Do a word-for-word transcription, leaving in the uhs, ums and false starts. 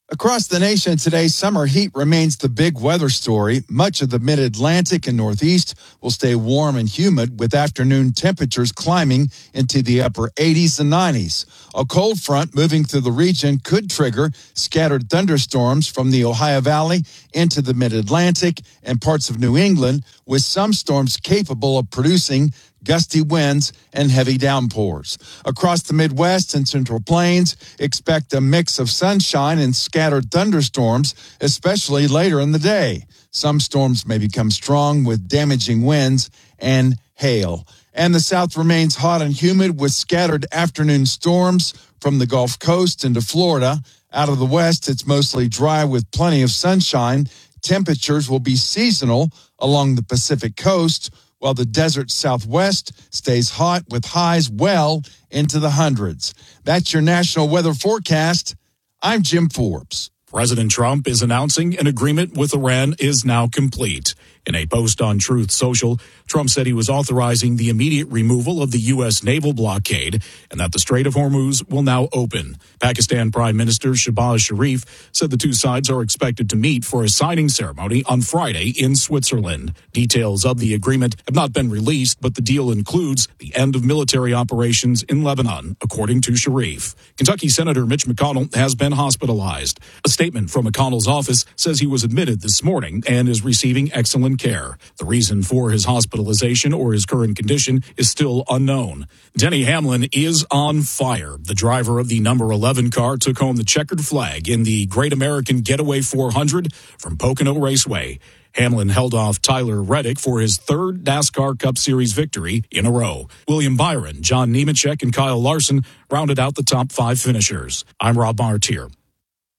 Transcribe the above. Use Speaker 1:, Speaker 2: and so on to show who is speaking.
Speaker 1: Across the nation today, summer heat remains the big weather story. Much of the mid-Atlantic and Northeast will stay warm and humid, with afternoon temperatures climbing into the upper eighties and nineties. A cold front moving through the region could trigger scattered thunderstorms from the Ohio Valley into the mid-Atlantic and parts of New England, with some storms capable of producing gusty winds and heavy downpours. Across the Midwest and Central Plains, expect a mix of sunshine and scattered thunderstorms, especially later in the day. Some storms may become strong with damaging winds and hail. And the South remains hot and humid with scattered afternoon storms from the Gulf Coast into Florida. Out of the West, it's mostly dry with plenty of sunshine. Temperatures will be seasonal along the Pacific coast, while the desert Southwest stays hot with highs well into the hundreds. That's your national weather forecast. I'm Jim Forbes.
Speaker 2: President Trump is announcing an agreement with Iran is now complete. In a post on Truth Social, Trump said he was authorizing the immediate removal of the U S naval blockade and that the Strait of Hormuz will now open. Pakistan Prime Minister Shehbaz Sharif said the two sides are expected to meet for a signing ceremony on Friday in Switzerland. Details of the agreement have not been released, but the deal includes the end of military operations in Lebanon, according to Sharif. Kentucky Senator Mitch McConnell has been hospitalized. A statement from McConnell's office says he was admitted this morning and is receiving excellent care. The reason for his hospitalization or his current condition is still unknown. Denny Hamlin is on fire. The driver of the number eleven car took home the checkered flag in the Great American Getaway four hundred from Pocono Raceway. Hamlin held off Tyler Reddick for his third NASCAR Cup Series victory in a row. William Byron, John Nemechek, and Kyle Larson rounded out the top five finishers. I'm Rob Martier.